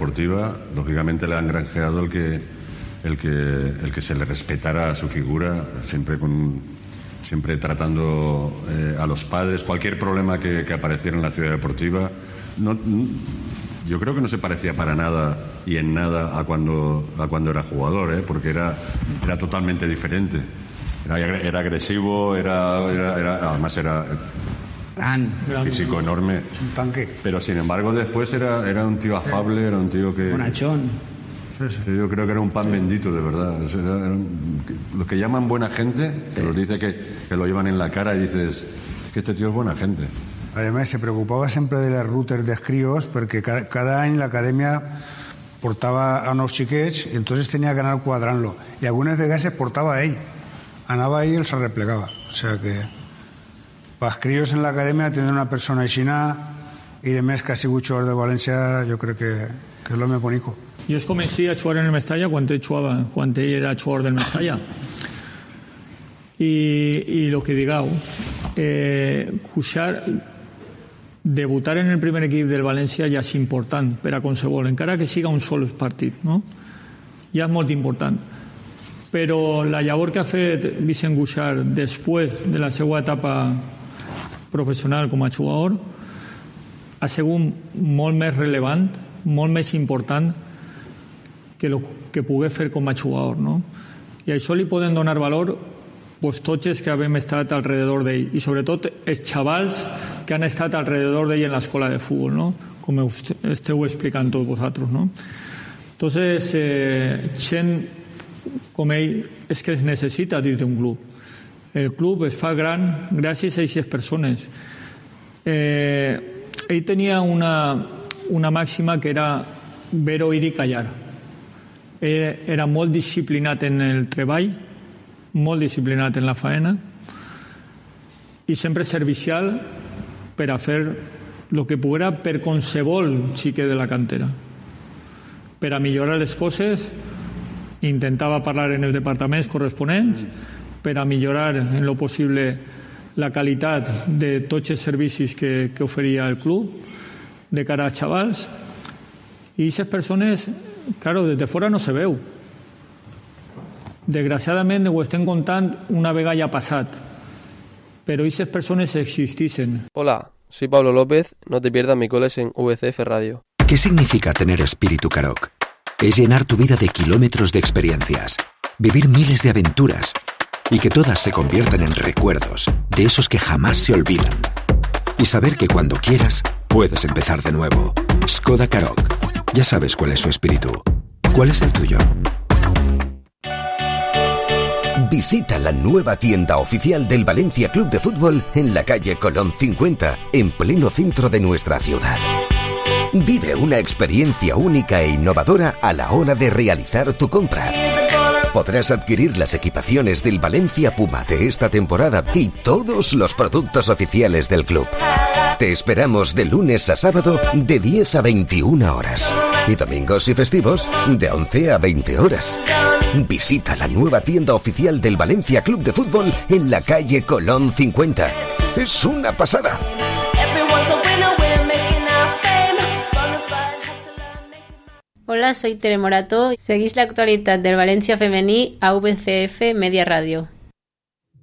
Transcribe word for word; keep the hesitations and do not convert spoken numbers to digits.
deportiva, lógicamente le han granjeado el que, el que, el que se le respetara a su figura, siempre con... siempre tratando eh, a los padres, cualquier problema que, que apareciera en la ciudad deportiva. No, yo creo que no se parecía para nada y en nada a cuando, a cuando era jugador, ¿eh? Porque era, era totalmente diferente. Era, era agresivo, era, era, era, además era gran, físico gran, enorme. Un tanque. Pero sin embargo después era, era un tío afable, era un tío que... Bonachón. Sí, sí, yo creo que era un pan sí. bendito, de verdad. Era, era un, los que llaman buena gente, sí. que los dice que, que lo llevan en la cara y dices que este tío es buena gente. Además, se preocupava sempre de les rutes dels crios perquè cada, cada any l'acadèmia portava a nous xiquets i entonces tenia que anar quadrant-lo. I algunes vegades portava a ell. Anava ell i els arreplegava. O sea que pels crios en l'acadèmia tenir una persona aixina i de més que ha sigut jugador de València jo crec que, que és l'home bonico. Jo es comencé a jugar en el Mestalla quan ell, jugava, quan ell era jugador del Mestalla. I, i lo que digueu, eh, cuixar... debutar en el primer equip del València ja és important per a qualsevol, encara que siga un sol partit, no? Ja és molt important. Però la llavor que ha fet Vicent Cuixart després de la seva etapa professional com a jugador ha sigut molt més relevant, molt més important que el que pogués fer com a jugador, no? I a això li poden donar valor pues, tots els que hem estat alrededor d'ell i sobretot els xavals que han estat alrededor d'ell en l'escola de futbol, no? Com esteu explicant tots vosaltres, no? Entonces, eh, gent com ell és que es necessita dins d'un club. El club es fa gran gràcies a aquestes persones. Eh, ell tenia una, una màxima que era ver, oír i callar. Ell era molt disciplinat en el treball, molt disciplinat en la faena i sempre servicial per a fer el que poguera per qualsevol xiquet de la cantera. Per a millorar les coses, intentava parlar en els departaments corresponents, per a millorar en lo possible la qualitat de tots els servicis que, que oferia el club de cara als xavals. I aquestes persones, claro, des de fora no se veu. Desgraciadament ho estem contant una vegada ja passat, pero esas personas existisen. Hola, soy Pablo López, no te pierdas mi coles en V C F Radio. ¿Qué significa tener espíritu Karoq? Es llenar tu vida de kilómetros de experiencias, vivir miles de aventuras y que todas se conviertan en recuerdos, de esos que jamás se olvidan. Y saber que cuando quieras, puedes empezar de nuevo. Skoda Karoq. Ya sabes cuál es su espíritu. ¿Cuál es el tuyo? Visita la nueva tienda oficial del Valencia Club de Fútbol en la calle Colón cincuenta, en pleno centro de nuestra ciudad. Vive una experiencia única e innovadora a la hora de realizar tu compra. Podrás adquirir las equipaciones del Valencia Puma de esta temporada y todos los productos oficiales del club. Te esperamos de lunes a sábado de diez a veintiuna horas y domingos y festivos de once a veinte horas. Visita la nueva tienda oficial del Valencia Club de Fútbol en la calle Colón cincuenta. ¡Es una pasada! Hola, soy Tere Morato. Seguís la actualitat del València femení a V C F Media Radio.